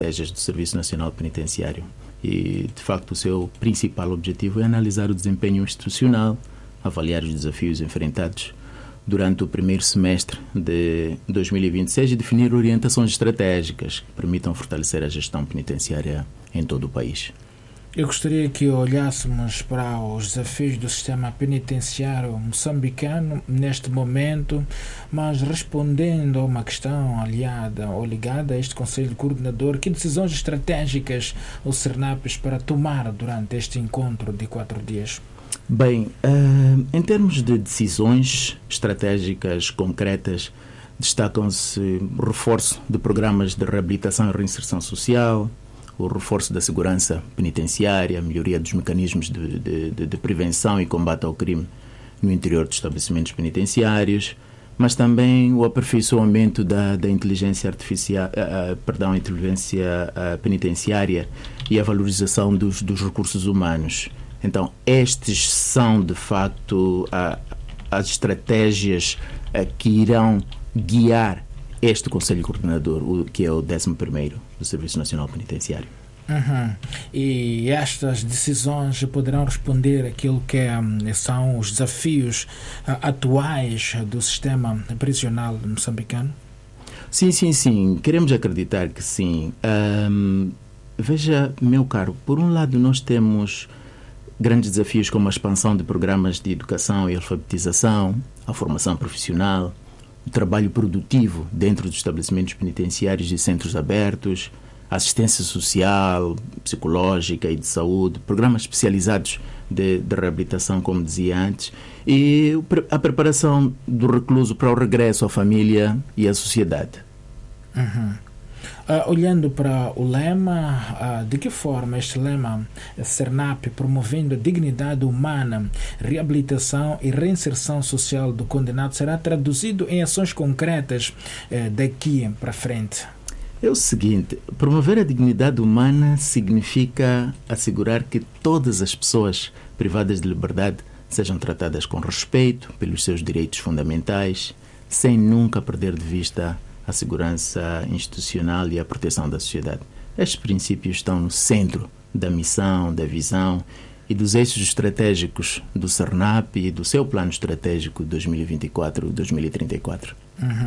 estratégias do Serviço Nacional Penitenciário. E, de facto, o seu principal objetivo é analisar o desempenho institucional, avaliar os desafios enfrentados durante o primeiro semestre de 2026 e definir orientações estratégicas que permitam fortalecer a gestão penitenciária em todo o país. Eu gostaria que olhássemos para os desafios do sistema penitenciário moçambicano neste momento, mas respondendo a uma questão aliada ou ligada a este Conselho Coordenador, que decisões estratégicas o SERNAP espera tomar durante este encontro de 4 dias? Bem, em termos de decisões estratégicas concretas, destacam-se o reforço de programas de reabilitação e reinserção social, o reforço da segurança penitenciária, a melhoria dos mecanismos de prevenção e combate ao crime no interior dos estabelecimentos penitenciários, mas também o aperfeiçoamento da inteligência artificial, inteligência penitenciária e a valorização dos recursos humanos. Então, estes são, de facto, as estratégias que irão guiar este Conselho Coordenador, que é o 11º do Serviço Nacional Penitenciário. E estas decisões poderão responder àquilo que são os desafios atuais do sistema prisional moçambicano? Sim. Queremos acreditar que sim. Veja, meu caro, por um lado nós temos grandes desafios como a expansão de programas de educação e alfabetização, a formação profissional, o trabalho produtivo dentro dos estabelecimentos penitenciários e centros abertos, assistência social, psicológica e de saúde, programas especializados de reabilitação, como dizia antes, e a preparação do recluso para o regresso à família e à sociedade. Olhando para o lema, de que forma este lema SERNAP, promovendo a dignidade humana, reabilitação e reinserção social do condenado, será traduzido em ações concretas daqui para frente? É o seguinte, promover a dignidade humana significa assegurar que todas as pessoas privadas de liberdade sejam tratadas com respeito pelos seus direitos fundamentais, sem nunca perder de vista a segurança institucional e a proteção da sociedade. Estes princípios estão no centro da missão, da visão e dos eixos estratégicos do SERNAP e do seu plano estratégico 2024-2034.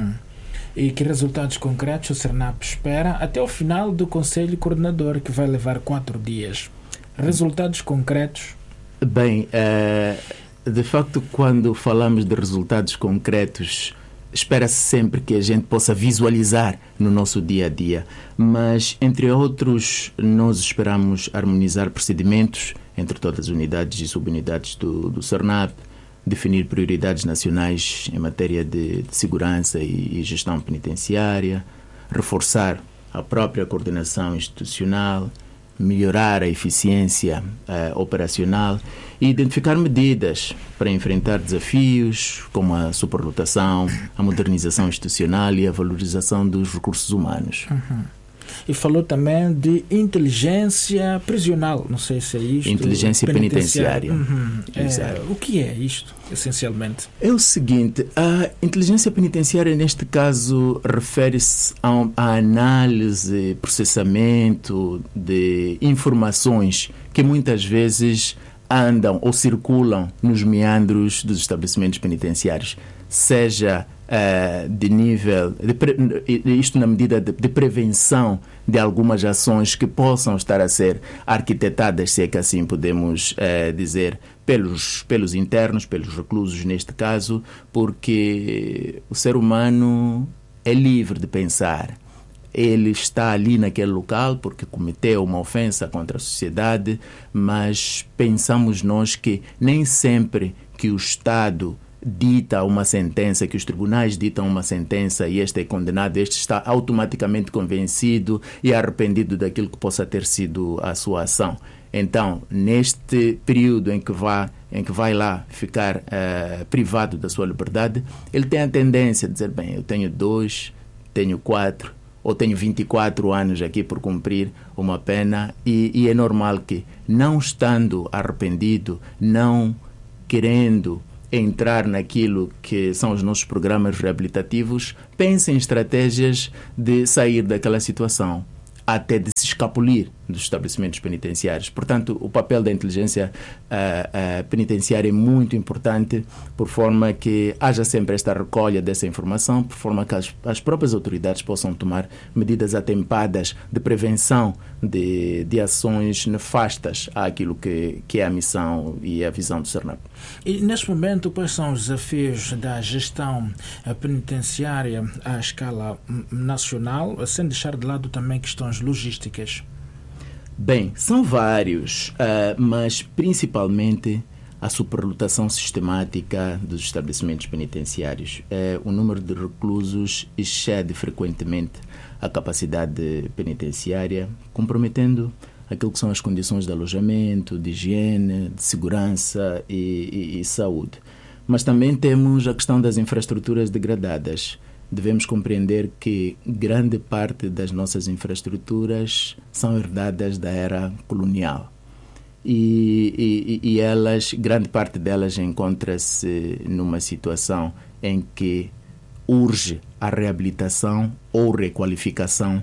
E que resultados concretos o SERNAP espera até o final do Conselho Coordenador, que vai levar 4 dias? Resultados concretos? Bem, de facto, quando falamos de resultados concretos, espera-se sempre que a gente possa visualizar no nosso dia a dia, mas, entre outros, nós esperamos harmonizar procedimentos entre todas as unidades e subunidades do SERNAP, definir prioridades nacionais em matéria de segurança e gestão penitenciária, reforçar a própria coordenação institucional, melhorar a eficiência operacional e identificar medidas para enfrentar desafios como a superlotação, a modernização institucional e a valorização dos recursos humanos. E falou também de inteligência prisional, não sei se é isto. Inteligência penitenciária. O que é isto, essencialmente? É o seguinte, a inteligência penitenciária, neste caso, refere-se à análise, processamento de informações que muitas vezes andam ou circulam nos meandros dos estabelecimentos penitenciários, seja de nível, isto na medida de prevenção de algumas ações que possam estar a ser arquitetadas, se é que assim podemos dizer, pelos internos, pelos reclusos neste caso, porque o ser humano é livre de pensar. Ele está ali naquele local porque cometeu uma ofensa contra a sociedade, mas pensamos nós que nem sempre que o Estado dita uma sentença, que os tribunais ditam uma sentença e este é condenado, este está automaticamente convencido e arrependido daquilo que possa ter sido a sua ação. Então, neste período em que vai lá ficar privado da sua liberdade, ele tem a tendência de dizer, bem, eu tenho 2, tenho 4 ou tenho 24 anos aqui por cumprir uma pena e é normal que, não estando arrependido, não querendo entrar naquilo que são os nossos programas reabilitativos, pense em estratégias de sair daquela situação, até de se escapulir dos estabelecimentos penitenciários. Portanto, o papel da inteligência penitenciária é muito importante, por forma que haja sempre esta recolha dessa informação, por forma que as próprias autoridades possam tomar medidas atempadas de prevenção de ações nefastas àquilo que é a missão e a visão do CERNAP. E neste momento, quais são os desafios da gestão penitenciária à escala nacional, sem deixar de lado também questões logísticas? Bem, são vários, mas principalmente a superlotação sistemática dos estabelecimentos penitenciários. O número de reclusos excede frequentemente a capacidade penitenciária, comprometendo aquilo que são as condições de alojamento, de higiene, de segurança e saúde. Mas também temos a questão das infraestruturas degradadas. Devemos compreender que grande parte das nossas infraestruturas são herdadas da era colonial. E elas, grande parte delas encontra-se numa situação em que urge a reabilitação ou requalificação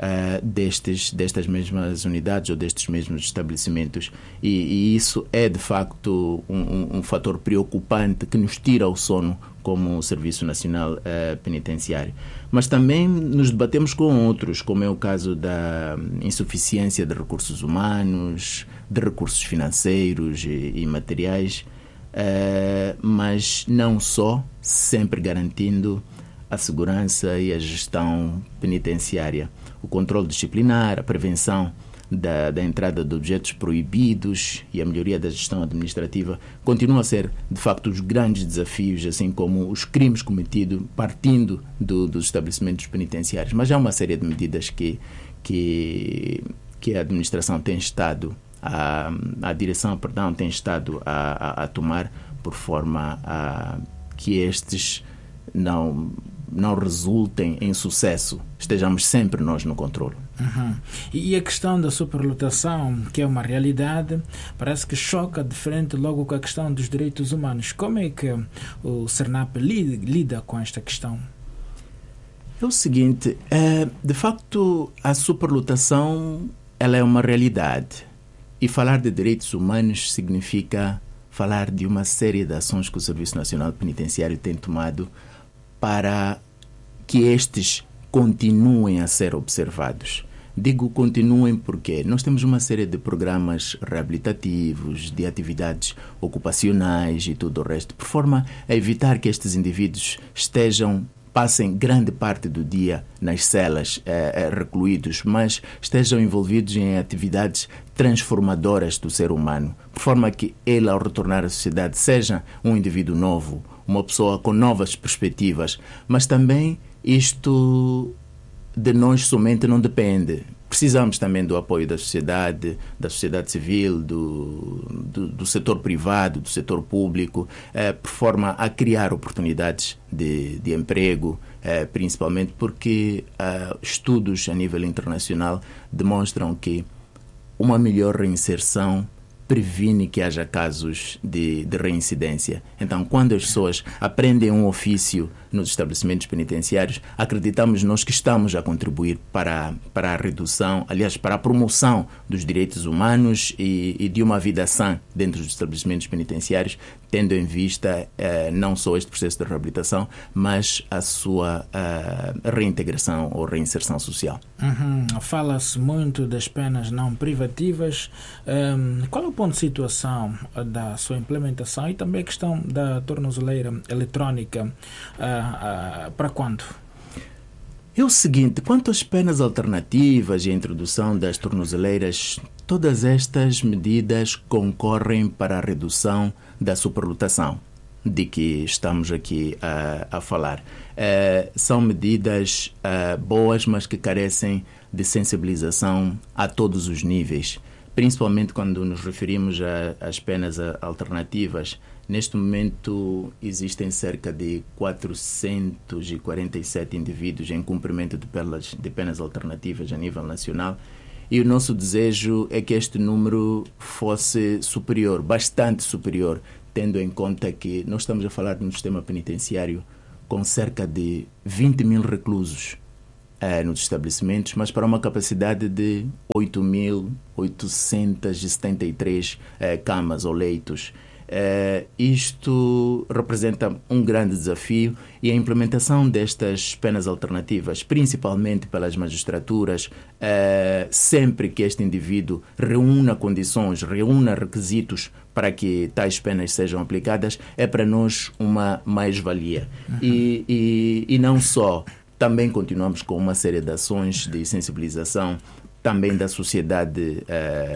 destas mesmas unidades ou destes mesmos estabelecimentos, e isso é de facto um fator preocupante que nos tira o sono como Serviço Nacional Penitenciário. Mas também nos debatemos com outros, como é o caso da insuficiência de recursos humanos, de recursos financeiros e materiais, mas não só, sempre garantindo a segurança e a gestão penitenciária, o controle disciplinar, a prevenção da entrada de objetos proibidos e a melhoria da gestão administrativa continuam a ser, de facto, os grandes desafios, assim como os crimes cometidos partindo dos estabelecimentos penitenciários. Mas há uma série de medidas que a administração tem estado, a direção, tem estado a tomar, por forma a que estes não resultem em sucesso, estejamos sempre nós no controle. Uhum. E a questão da superlotação, que é uma realidade, parece que choca de frente logo com a questão dos direitos humanos. Como é que o CERNAP lida com esta questão? É o seguinte, de facto a superlotação ela é uma realidade, e falar de direitos humanos significa falar de uma série de ações que o Serviço Nacional Penitenciário tem tomado para que estes continuem a ser observados. Digo continuem porque nós temos uma série de programas reabilitativos, de atividades ocupacionais e tudo o resto, por forma a evitar que estes indivíduos passem grande parte do dia nas celas recluídos, mas estejam envolvidos em atividades transformadoras do ser humano, por forma que ele, ao retornar à sociedade, seja um indivíduo novo, uma pessoa com novas perspectivas. Mas também isto de nós somente não depende. Precisamos também do apoio da sociedade civil, do setor privado, do setor público, por forma a criar oportunidades de emprego, principalmente porque estudos a nível internacional demonstram que uma melhor reinserção previne que haja casos de reincidência. Então, quando as pessoas aprendem um ofício nos estabelecimentos penitenciários, acreditamos nós que estamos a contribuir para a redução, aliás, para a promoção dos direitos humanos e de uma vida sã dentro dos estabelecimentos penitenciários, tendo em vista não só este processo de reabilitação, mas a sua reintegração ou reinserção social. Fala-se muito das penas não privativas. Qual é o ponto de situação da sua implementação e também a questão da tornozeleira eletrónica? Para quando? É o seguinte, quanto às penas alternativas e a introdução das tornozeleiras, todas estas medidas concorrem para a redução da superlotação de que estamos aqui a falar. São medidas boas, mas que carecem de sensibilização a todos os níveis, principalmente quando nos referimos às penas alternativas. Neste momento existem cerca de 447 indivíduos em cumprimento de penas alternativas a nível nacional, e o nosso desejo é que este número fosse superior, bastante superior, tendo em conta que nós estamos a falar de um sistema penitenciário com cerca de 20 mil reclusos. nos estabelecimentos, mas para uma capacidade de 8.873 camas ou leitos. Isto representa um grande desafio e a implementação destas penas alternativas, principalmente pelas magistraturas, sempre que este indivíduo reúna condições, reúna requisitos para que tais penas sejam aplicadas, é para nós uma mais-valia. E não só, também continuamos com uma série de ações de sensibilização também da sociedade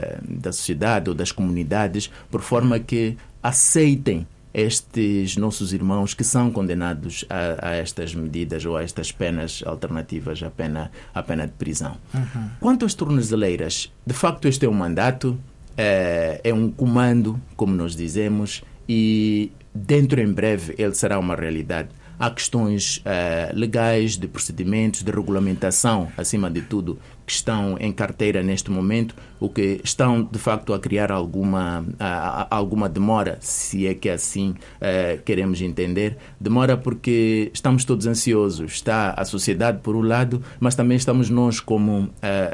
ou das comunidades, por forma que aceitem estes nossos irmãos que são condenados a estas medidas ou a estas penas alternativas à pena de prisão. Quanto às tornozeleiras, de facto este é um mandato, é um comando, como nós dizemos, e dentro em breve ele será uma realidade. Há questões legais, de procedimentos, de regulamentação, acima de tudo, que estão em carteira neste momento, o que estão, de facto, a criar alguma demora, se é que assim queremos entender. Demora porque estamos todos ansiosos. Está a sociedade, por um lado, mas também estamos nós, como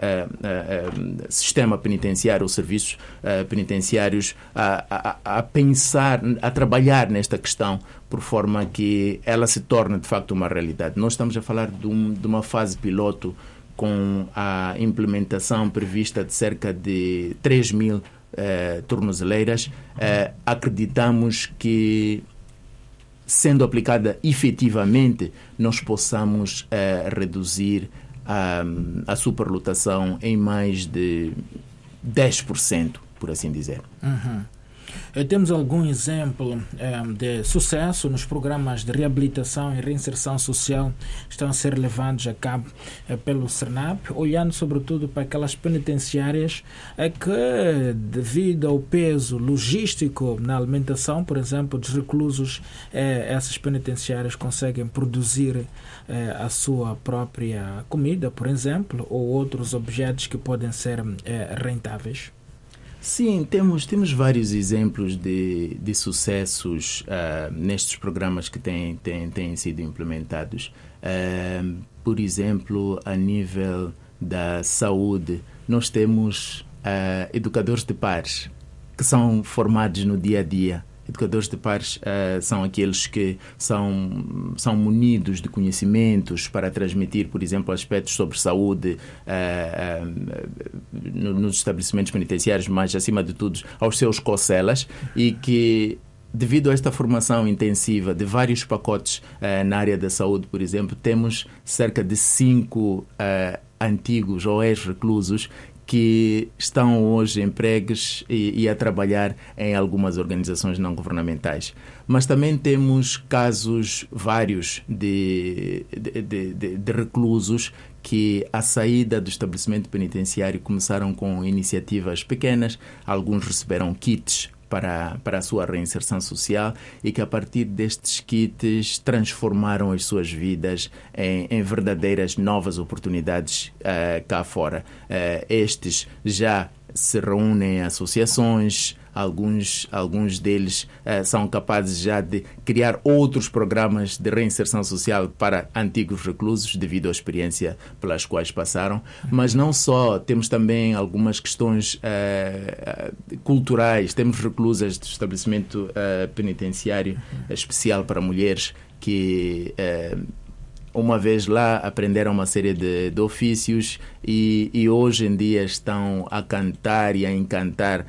sistema penitenciário, ou serviços penitenciários, a pensar, a trabalhar nesta questão, por forma que ela se torne, de facto, uma realidade. Nós estamos a falar de uma fase piloto com a implementação prevista de cerca de 3.000 tornozeleiras. Acreditamos que, sendo aplicada efetivamente, nós possamos reduzir a superlotação em mais de 10%, por assim dizer. Temos algum exemplo de sucesso nos programas de reabilitação e reinserção social que estão a ser levados a cabo pelo SERNAP, olhando sobretudo para aquelas penitenciárias que, devido ao peso logístico na alimentação, por exemplo, dos reclusos, essas penitenciárias conseguem produzir a sua própria comida, por exemplo, ou outros objetos que podem ser rentáveis? Sim, temos vários exemplos de sucessos nestes programas que têm sido implementados. Por exemplo, a nível da saúde, nós temos educadores de pares que são formados no dia a dia. Educadores de pares são aqueles que são munidos de conhecimentos para transmitir, por exemplo, aspectos sobre saúde nos estabelecimentos penitenciários, mas, acima de tudo, aos seus cocelas, e que, devido a esta formação intensiva de vários pacotes na área da saúde, por exemplo, temos cerca de 5 antigos ou ex-reclusos que estão hoje empregues e a trabalhar em algumas organizações não governamentais. Mas também temos casos vários de reclusos que, à saída do estabelecimento penitenciário, começaram com iniciativas pequenas. Alguns receberam kits para a sua reinserção social e que, a partir destes kits, transformaram as suas vidas em verdadeiras novas oportunidades cá fora. Estes já se reúnem em associações, alguns deles são capazes já de criar outros programas de reinserção social para antigos reclusos, devido à experiência pelas quais passaram. Mas não só, temos também algumas questões culturais. Temos reclusas do estabelecimento penitenciário especial para mulheres que, uma vez lá, aprenderam uma série de ofícios e hoje em dia estão a cantar e a encantar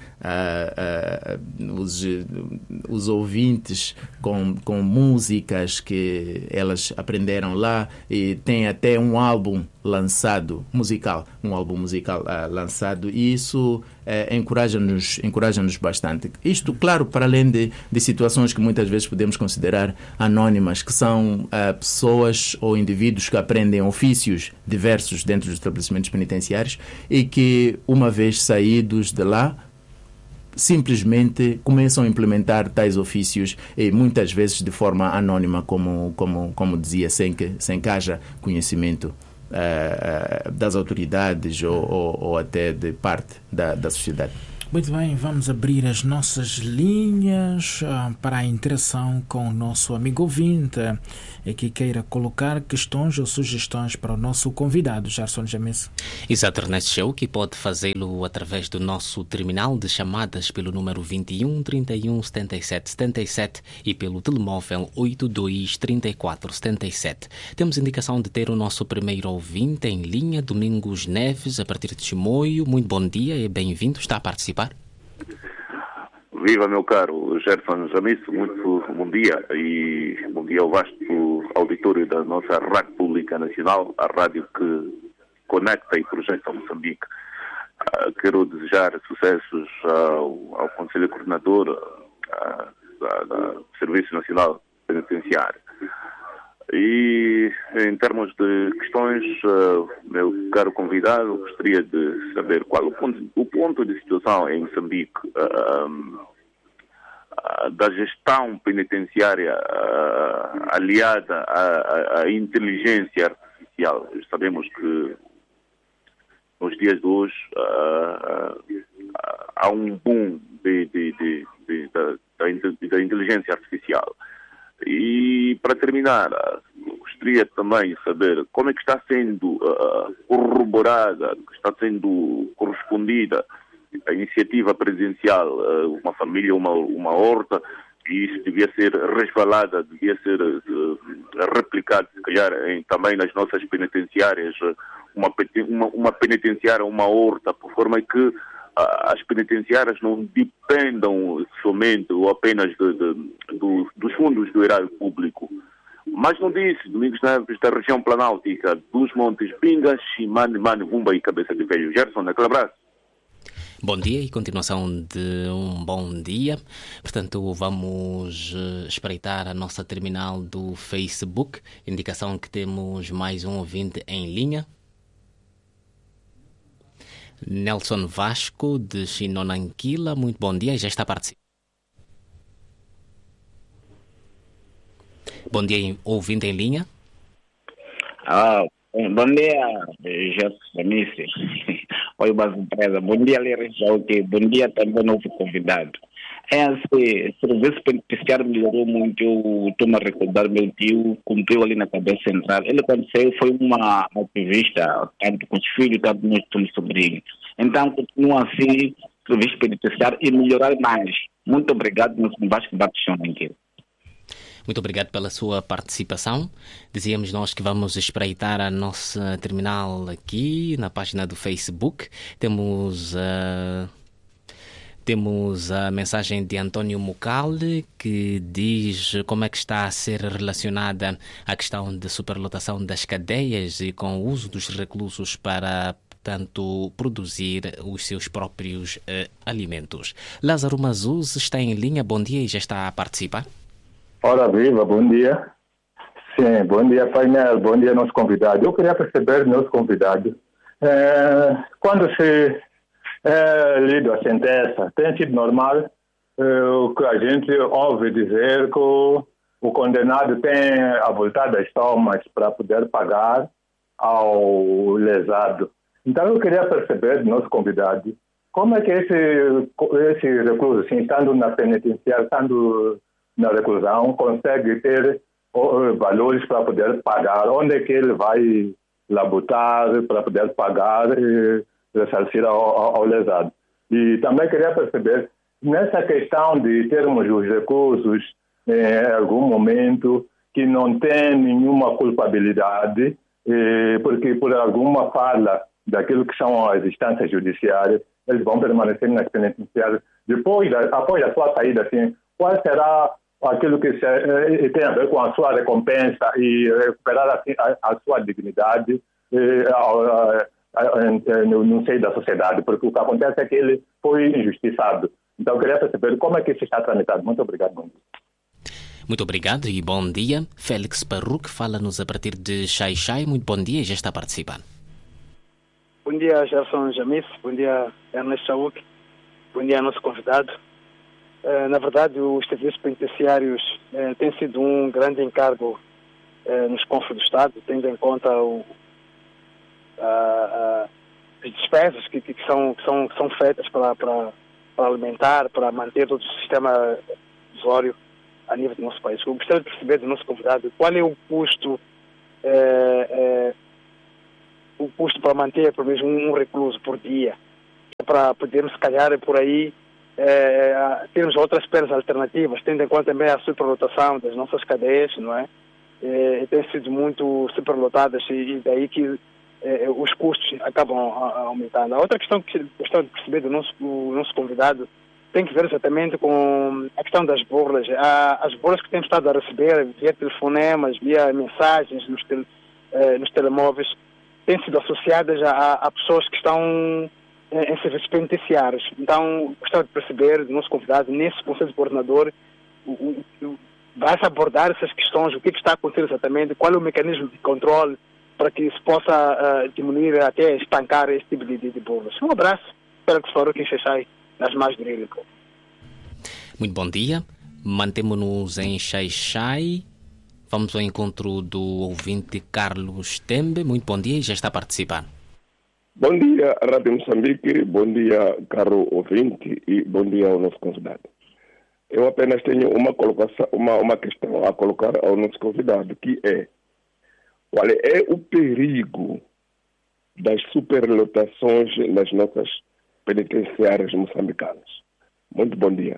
os ouvintes com músicas que elas aprenderam lá, e tem até um álbum musical lançado, e isso encoraja-nos bastante. Isto, claro, para além de situações que muitas vezes podemos considerar anónimas, que são pessoas ou indivíduos que aprendem ofícios diversos dentro dos estabelecimentos penitenciários e que, uma vez saídos de lá, simplesmente começam a implementar tais ofícios, e muitas vezes de forma anónima, como dizia, sem que haja conhecimento das autoridades ou até de parte da sociedade. Muito bem, vamos abrir as nossas linhas para a interação com o nosso amigo ouvinte que queira colocar questões ou sugestões para o nosso convidado, Gerson James. Exato, Ernesto Show, que pode fazê-lo através do nosso terminal de chamadas pelo número 21 31 77 77 e pelo telemóvel 82 34 77. Temos indicação de ter o nosso primeiro ouvinte em linha, Domingos Neves, a partir de Chimoio. Muito bom dia e bem-vindo, está a participar. Viva, meu caro Gerson Jamis, muito bom dia e bom dia ao vasto auditório da nossa Rádio Pública Nacional, a rádio que conecta e projeta Moçambique. Quero desejar sucessos ao Conselho Coordenador do Serviço Nacional Penitenciário. E em termos de questões, meu caro convidado, gostaria de saber qual o ponto de situação em Moçambique da gestão penitenciária aliada à inteligência artificial. Sabemos que nos dias de hoje há um boom da inteligência artificial. E, para terminar, gostaria também de saber como é que está sendo corroborada, que está sendo correspondida a iniciativa presidencial, uma família, uma horta, e isso devia ser resvalada, devia ser replicado, se calhar, também nas nossas penitenciárias, uma penitenciária, uma horta, por forma que as penitenciárias não dependam somente ou apenas dos fundos do erário público. Mas não disse, Domingos Neves, da região planáltica, dos Montes Pingas, Ximane, Vumba e Cabeça de Velho. Gerson, aquele abraço. Bom dia e continuação de um bom dia. Portanto, vamos espreitar a nossa terminal do Facebook. Indicação que temos mais um ouvinte em linha. Nelson Vasco, de Chinonanquila. Muito bom dia, já está a participar. Bom dia, ouvinte em linha. Bom dia, Gerson Jamis. Oi, base empresa. Bom dia, Léry Jauque. Bom dia também ao novo convidado. O serviço penitenciário melhorou muito. Eu estou-me a recordar, meu tio cumpriu ali na cabeça central. Ele, quando saiu, foi uma ativista, tanto com os filhos, tanto com os sobrinhos. Então, continua assim, o serviço penitenciário e melhorar mais. Muito obrigado, meus Vasco Batistão aqui. Muito obrigado pela sua participação. Dizíamos nós que vamos espreitar a nossa terminal aqui na página do Facebook. Temos a mensagem de António Mucalde, que diz como é que está a ser relacionada a questão de superlotação das cadeias e com o uso dos reclusos para, portanto, produzir os seus próprios alimentos. Lázaro Mazuz está em linha. Bom dia e já está a participar. Ora viva, bom dia. Sim, bom dia, painel, bom dia, nosso convidado. Eu queria perceber, nosso convidado, quando se lido a sentença, tem sido normal o que a gente ouve dizer que o condenado tem avultadas somas para poder pagar ao lesado. Então eu queria perceber, nosso convidado, como é que esse recluso, assim, estando na penitenciária, estando na reclusão, consegue ter valores para poder pagar, onde é que ele vai labutar para poder pagar e ressarcir ao lesado. E também queria perceber, nessa questão de termos os recursos em algum momento que não tem nenhuma culpabilidade, porque por alguma fala daquilo que são as instâncias judiciárias, eles vão permanecer nas penitenciárias. Após a sua saída, assim, qual será aquilo que tem a ver com a sua recompensa e recuperar assim, a sua dignidade no seio da sociedade, porque o que acontece é que ele foi injustiçado. Então, eu queria perceber como é que isso está tramitado. Muito obrigado, bom dia. Muito obrigado e bom dia. Félix Parruque fala-nos a partir de Xai-Xai. Muito bom dia e já está a participar. Bom dia, Gerson Jamis. Bom dia, Ernesto Chauque. Bom dia, nosso convidado. Na verdade, os serviços penitenciários têm sido um grande encargo nos cofres do Estado, tendo em conta as despesas que são feitas para para alimentar, para manter todo o sistema usuário a nível do nosso país. Eu gostaria de perceber do nosso convidado qual é o custo para manter, pelo menos, um recluso por dia, para podermos, se calhar, por aí, termos outras penas alternativas, tendo em conta também a superlotação das nossas cadeias, não é? Têm sido muito superlotadas e daí que os custos acabam aumentando. A outra questão que gostava de perceber do nosso convidado tem que ver exatamente com a questão das burlas. As burlas que temos estado a receber via telefonemas, via mensagens nos telemóveis, têm sido associadas a pessoas que estão em serviços penitenciários. Então, gostava de perceber do nosso convidado, nesse Conselho de Coordenador, vai-se abordar essas questões, o que está acontecendo exatamente, qual é o mecanismo de controle para que se possa diminuir, até estancar esse tipo de burlas. Um abraço, espero que o senhor que sai nas mais direitas. Muito bom dia, mantemos-nos em Xai-Xai. Vamos ao encontro do ouvinte Carlos Tembe. Muito bom dia e já está a participar. Bom dia, Rádio Moçambique, bom dia, caro ouvinte, e bom dia ao nosso convidado. Eu apenas tenho uma questão a colocar ao nosso convidado, que é: qual é o perigo das superlotações nas nossas penitenciárias moçambicanas? Muito bom dia.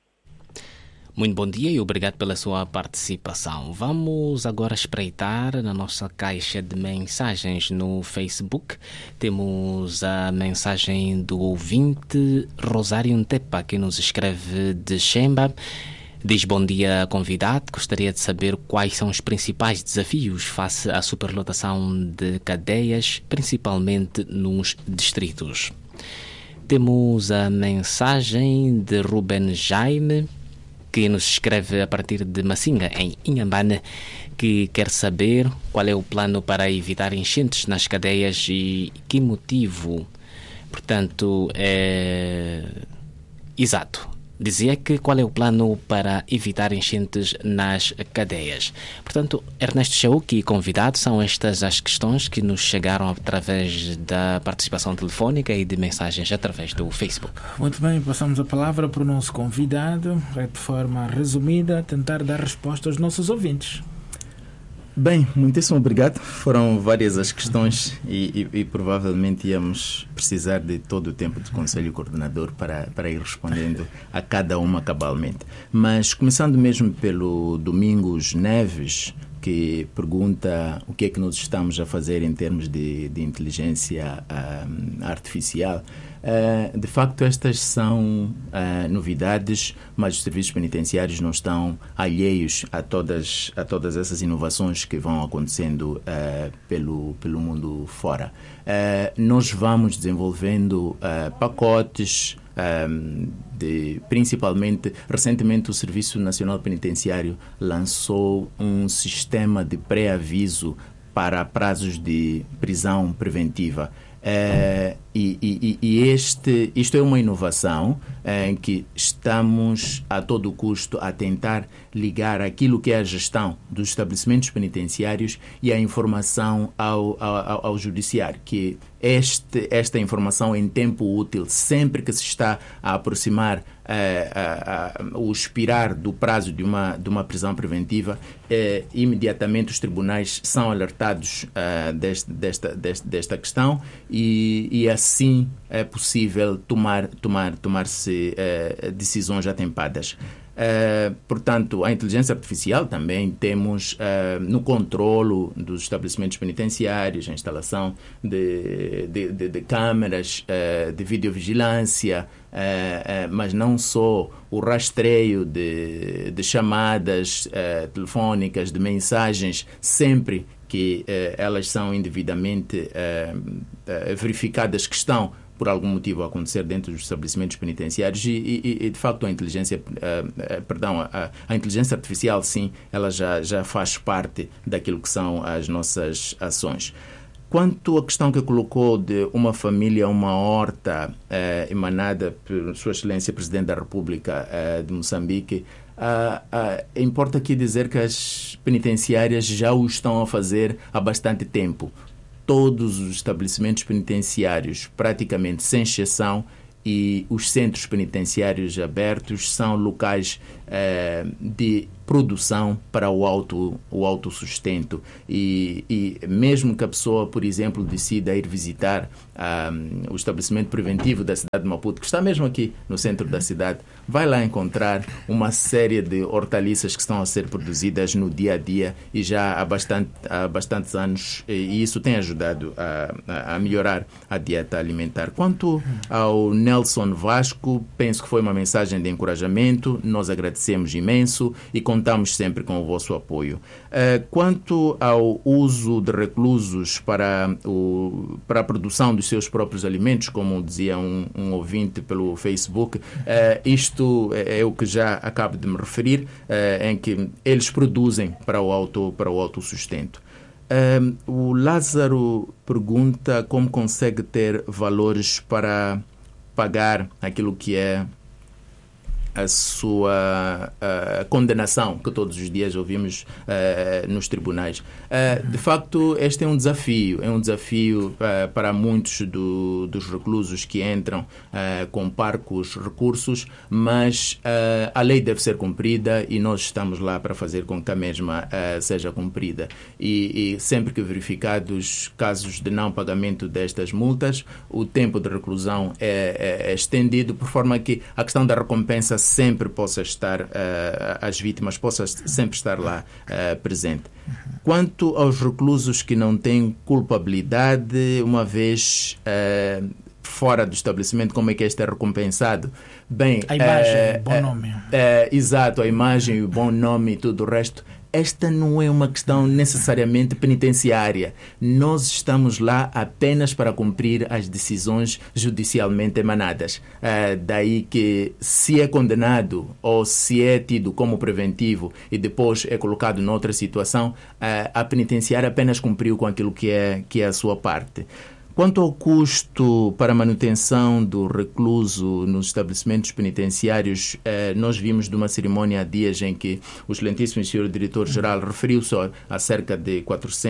Muito bom dia e obrigado pela sua participação. Vamos agora espreitar na nossa caixa de mensagens no Facebook. Temos a mensagem do ouvinte Rosário Ntepa, que nos escreve de Xemba. Diz: bom dia, convidado. Gostaria de saber quais são os principais desafios face à superlotação de cadeias, principalmente nos distritos. Temos a mensagem de Ruben Jaime, que nos escreve a partir de Massinga, em Inhambane, que quer saber qual é o plano para evitar enchentes nas cadeias e que motivo. Portanto, exato. Dizia que qual é o plano para evitar enchentes nas cadeias. Portanto, Ernesto Chauki, convidado, são estas as questões que nos chegaram através da participação telefónica e de mensagens através do Facebook. Muito bem, passamos a palavra para o nosso convidado, de forma resumida, tentar dar resposta aos nossos ouvintes. Bem, muitíssimo obrigado. Foram várias as questões e provavelmente íamos precisar de todo o tempo do Conselho Coordenador para ir respondendo a cada uma cabalmente. Mas começando mesmo pelo Domingos Neves, que pergunta o que é que nós estamos a fazer em termos de inteligência artificial. De facto, estas são novidades, mas os serviços penitenciários não estão alheios a todas essas inovações que vão acontecendo pelo mundo fora. Nós vamos desenvolvendo pacotes, principalmente, recentemente o Serviço Nacional Penitenciário lançou um sistema de pré-aviso para prazos de prisão preventiva. Isto é uma inovação em que estamos a todo custo a tentar ligar aquilo que é a gestão dos estabelecimentos penitenciários e a informação ao judiciário, que esta informação em tempo útil, sempre que se está a aproximar o expirar do prazo de uma prisão preventiva, imediatamente os tribunais são alertados desta questão e assim é possível tomar-se decisões atempadas. Portanto, a inteligência artificial também temos no controlo dos estabelecimentos penitenciários, a instalação de câmaras de videovigilância, mas não só o rastreio de chamadas telefónicas, de mensagens, sempre que elas são indevidamente verificadas que estão por algum motivo a acontecer dentro dos estabelecimentos penitenciários e de facto a inteligência artificial, sim, ela já faz parte daquilo que são as nossas ações. Quanto à questão que colocou de uma família, uma horta emanada por Sua Excelência Presidente da República de Moçambique, importa aqui dizer que as penitenciárias já o estão a fazer há bastante tempo. Todos os estabelecimentos penitenciários, praticamente sem exceção, e os centros penitenciários abertos são locais de produção para o autossustento e mesmo que a pessoa, por exemplo, decida ir visitar o estabelecimento preventivo da cidade de Maputo, que está mesmo aqui no centro da cidade, vai lá encontrar uma série de hortaliças que estão a ser produzidas no dia a dia e já há bastantes anos, e isso tem ajudado a melhorar a dieta alimentar. Quanto ao Nelson Vasco, penso que foi uma mensagem de encorajamento, nós agradecemos imenso e contamos sempre com o vosso apoio. Quanto ao uso de reclusos para a produção dos seus próprios alimentos, como dizia um ouvinte pelo Facebook, isto é o que já acabo de me referir, em que eles produzem para o autossustento. O Lázaro pergunta como consegue ter valores para pagar aquilo que é a sua condenação que todos os dias ouvimos nos tribunais. De facto, este é um desafio para muitos dos reclusos que entram com parcos recursos, mas a lei deve ser cumprida e nós estamos lá para fazer com que a mesma seja cumprida. E sempre que verificados casos de não pagamento destas multas, o tempo de reclusão é estendido, por forma que a questão da recompensa sempre possa estar, as vítimas possam sempre estar lá presente. Quanto aos reclusos que não têm culpabilidade, uma vez fora do estabelecimento, como é que este é recompensado? Bem, a imagem, o bom nome. Exato, a imagem, o bom nome e tudo o resto. Esta não é uma questão necessariamente penitenciária. Nós estamos lá apenas para cumprir as decisões judicialmente emanadas. Daí que, se é condenado ou se é tido como preventivo e depois é colocado noutra situação, a penitenciária apenas cumpriu com aquilo que é a sua parte. Quanto ao custo para a manutenção do recluso nos estabelecimentos penitenciários, nós vimos de uma cerimónia há dias em que o excelentíssimo senhor diretor-geral referiu-se a cerca de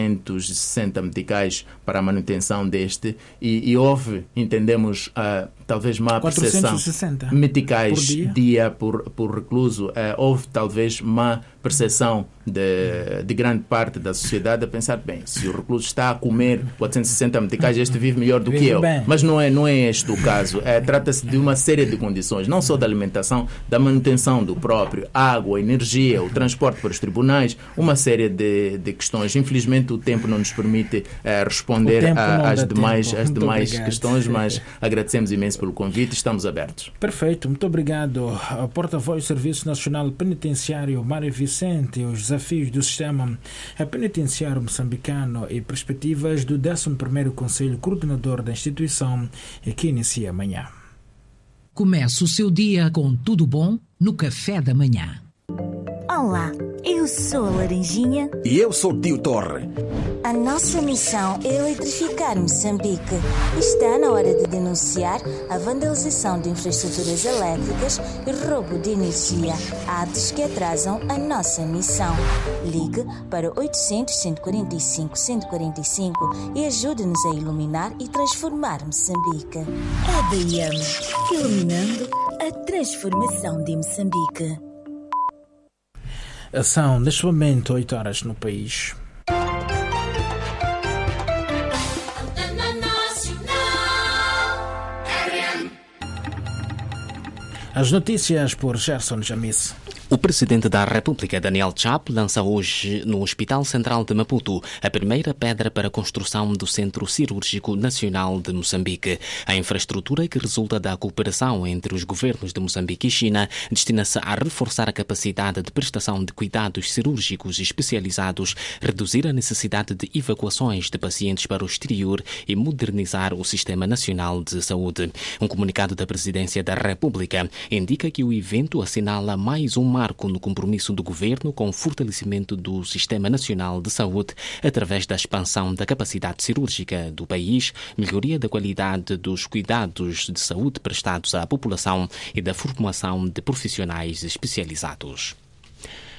460 meticais para a manutenção deste e houve, entendemos, talvez má percepção. 460 meticais dia por recluso. Houve talvez má percepção de grande parte da sociedade a pensar, bem, se o recluso está a comer 460 meticais, este vive melhor do que eu. Bem. Mas não é este o caso. Trata-se de uma série de condições, não só da alimentação, da manutenção do próprio, água, energia, o transporte para os tribunais, uma série de questões. Infelizmente o tempo não nos permite responder às demais questões, mas agradecemos imenso pelo convite, estamos abertos. Perfeito, muito obrigado. A porta-voz do Serviço Nacional Penitenciário, Mário Vicente, os desafios do sistema penitenciário moçambicano e perspectivas do 11º Conselho Coordenador da instituição, que inicia amanhã. Comece o seu dia com tudo bom no Café da Manhã. Olá, eu sou a Laranjinha. E eu sou o Tio Torre. A nossa missão é eletrificar Moçambique. Está na hora de denunciar a vandalização de infraestruturas elétricas e roubo de energia, atos que atrasam a nossa missão. Ligue para 800-145-145 e ajude-nos a iluminar e transformar Moçambique. ADM, iluminando a transformação de Moçambique. São, neste momento, 8 horas no país. As notícias por Gerson Jamis. O Presidente da República, Daniel Chapo, lança hoje no Hospital Central de Maputo a primeira pedra para a construção do Centro Cirúrgico Nacional de Moçambique. A infraestrutura, que resulta da cooperação entre os governos de Moçambique e China, destina-se a reforçar a capacidade de prestação de cuidados cirúrgicos especializados, reduzir a necessidade de evacuações de pacientes para o exterior e modernizar o Sistema Nacional de Saúde. Um comunicado da Presidência da República indica que o evento assinala mais um marco no compromisso do governo com o fortalecimento do Sistema Nacional de Saúde através da expansão da capacidade cirúrgica do país, melhoria da qualidade dos cuidados de saúde prestados à população e da formação de profissionais especializados.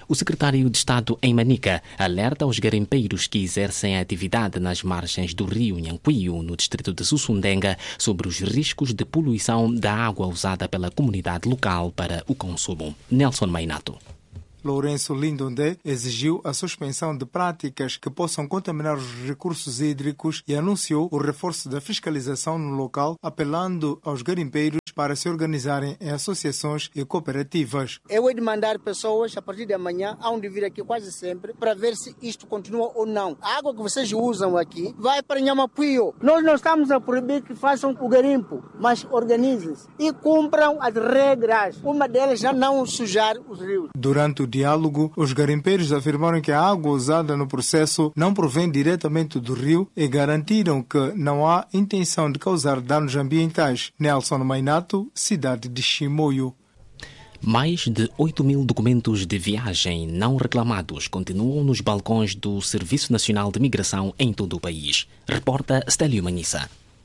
O secretário de Estado em Manica alerta aos garimpeiros que exercem a atividade nas margens do rio Nhanquio, no distrito de Sussundenga, sobre os riscos de poluição da água usada pela comunidade local para o consumo. Nelson Mainato. Lourenço Lindonde exigiu a suspensão de práticas que possam contaminar os recursos hídricos e anunciou o reforço da fiscalização no local, apelando aos garimpeiros para se organizarem em associações e cooperativas. Eu vou demandar pessoas a partir de amanhã, há de vir aqui quase sempre, para ver se isto continua ou não. A água que vocês usam aqui vai para Nhamapuio. Nós não estamos a proibir que façam o garimpo, mas organizem-se e cumpram as regras. Uma delas já não sujar os rios. Durante o diálogo, os garimpeiros afirmaram que a água usada no processo não provém diretamente do rio e garantiram que não há intenção de causar danos ambientais. Nelson Mainato, cidade de Chimoio. Mais de 8.000 documentos de viagem não reclamados continuam nos balcões do Serviço Nacional de Migração em todo o país. Reporta Stélio Manissa.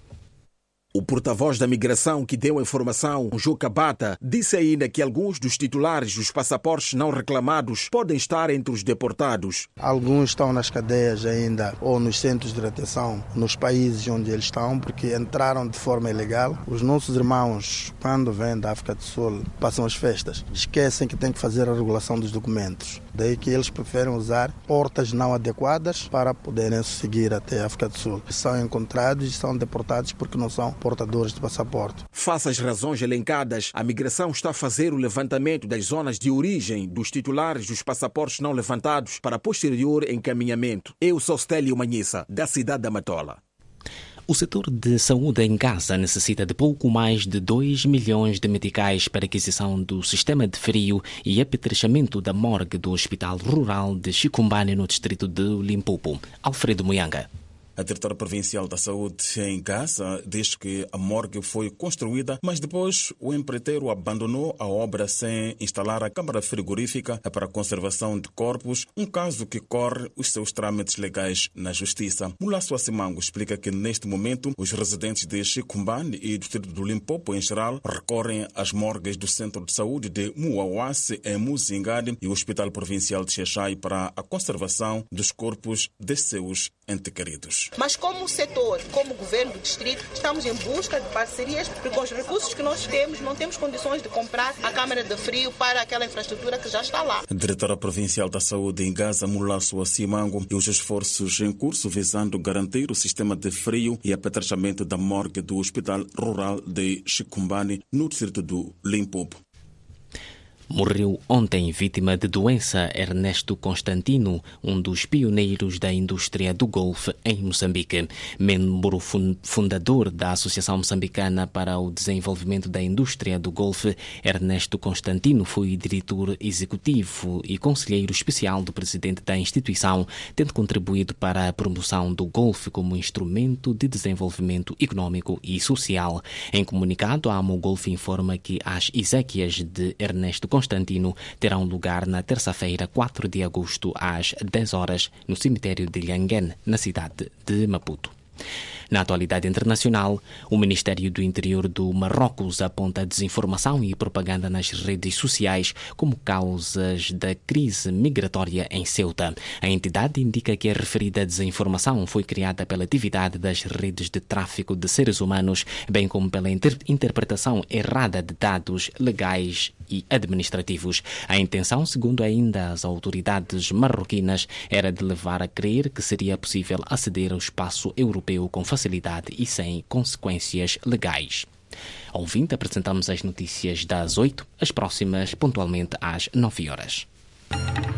O porta-voz da migração que deu a informação, Juca Bata, disse ainda que alguns dos titulares dos passaportes não reclamados podem estar entre os deportados. Alguns estão nas cadeias ainda ou nos centros de retenção, nos países onde eles estão, porque entraram de forma ilegal. Os nossos irmãos, quando vêm da África do Sul, passam as festas, esquecem que têm que fazer a regulação dos documentos. Daí que eles preferem usar portas não adequadas para poderem seguir até a África do Sul. São encontrados e são deportados porque não são portadores de passaporte. Face às razões elencadas, a migração está a fazer o levantamento das zonas de origem dos titulares dos passaportes não levantados para posterior encaminhamento. Eu sou Stélio Manissa, da cidade da Matola. O setor de saúde em Gaza necessita de pouco mais de 2 milhões de meticais para aquisição do sistema de frio e apetrechamento da morgue do Hospital Rural de Chicumbane, no distrito de Limpopo. Alfredo Muyanga. A diretora provincial da saúde em Gaza diz que a morgue foi construída, mas depois o empreiteiro abandonou a obra sem instalar a câmara frigorífica para a conservação de corpos, um caso que corre os seus trâmites legais na justiça. Mulasso Assimango explica que neste momento os residentes de Chicumbane e do distrito do Limpopo em geral recorrem às morgues do Centro de Saúde de Muawase em Muzingade e o Hospital Provincial de Xexai para a conservação dos corpos de seus entes queridos. Mas como setor, como governo do distrito, estamos em busca de parcerias, porque com os recursos que nós temos, não temos condições de comprar a câmara de frio para aquela infraestrutura que já está lá. A diretora provincial da saúde em Gaza, Mulasso Assimango, e os esforços em curso visando garantir o sistema de frio e apetrechamento da morgue do Hospital Rural de Chicumbane, no distrito do Limpopo. Morreu ontem vítima de doença Ernesto Constantino, um dos pioneiros da indústria do golfe em Moçambique. Membro fundador da Associação Moçambicana para o Desenvolvimento da Indústria do Golfe, Ernesto Constantino foi diretor executivo e conselheiro especial do presidente da instituição, tendo contribuído para a promoção do golfe como instrumento de desenvolvimento econômico e social. Em comunicado, a AMOGolf informa que as exéquias de Ernesto Constantino terão lugar na terça-feira, 4 de agosto, às 10 horas, no cemitério de Lhanguene, na cidade de Maputo. Na atualidade internacional, o Ministério do Interior do Marrocos aponta desinformação e propaganda nas redes sociais como causas da crise migratória em Ceuta. A entidade indica que a referida desinformação foi criada pela atividade das redes de tráfico de seres humanos, bem como pela interpretação errada de dados legais e administrativos. A intenção, segundo ainda as autoridades marroquinas, era de levar a crer que seria possível aceder ao espaço europeu com facilidade e sem consequências legais. Ouvinte, apresentamos as notícias das 8, as próximas pontualmente às 9 horas.